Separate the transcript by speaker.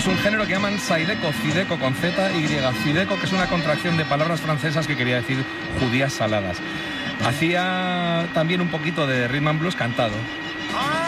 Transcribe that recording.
Speaker 1: un género que llaman Zydeco, Zydeco con Z, Y, Zydeco, que es una contracción de palabras francesas que quería decir judías saladas. Hacía también un poquito de rhythm and blues cantado.